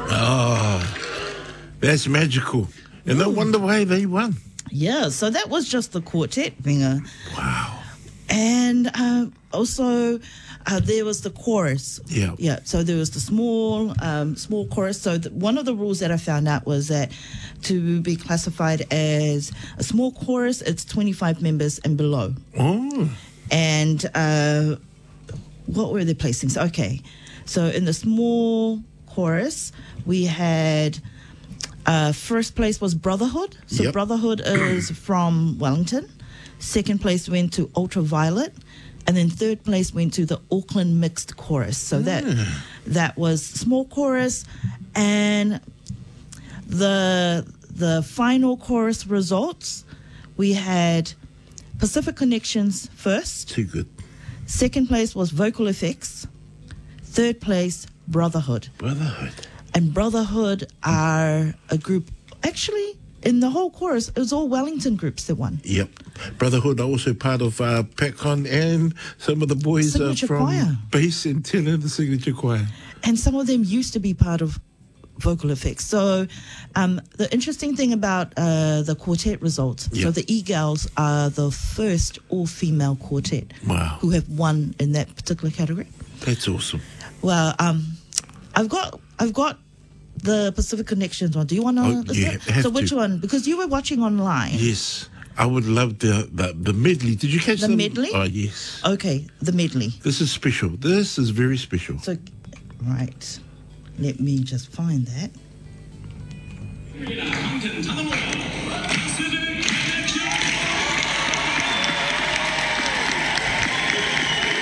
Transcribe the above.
Oh, that's magical. And no wonder why they won. Yeah, so that was just the quartet, Vinga. Wow. And also there was the chorus. Yeah. Yeah, so there was the small chorus. So one of the rules that I found out was that to be classified as a small chorus, it's 25 members and below. Oh. And what were the placings? Okay, so in the small chorus, we had first place was Brotherhood. So Yep. Brotherhood is from Wellington. Second place went to Ultraviolet. And then third place went to the Auckland Mixed Chorus. So that was small chorus. And the final chorus results, we had Pacific Connections first. Too good. Second place was Vocal Effects. Third place, Brotherhood. Brotherhood. And Brotherhood are a group, actually, in the whole chorus, it was all Wellington groups that won. Yep. Brotherhood are also part of PACON, and some of the boys Signature are from Choir. Bass and Tenor, the Signature Choir. And some of them used to be part of Vocal Effects. So the interesting thing about the quartet results, so the E-Gals are the first all-female quartet who have won in that particular category. That's awesome. Well, I've got the Pacific Connections one. Do you want to listen? So which one? Because you were watching online. Yes. I would love the medley. Did you catch the medley? Oh, yes. Okay, the medley. This is special. This is very special. So, right. Let me just find that.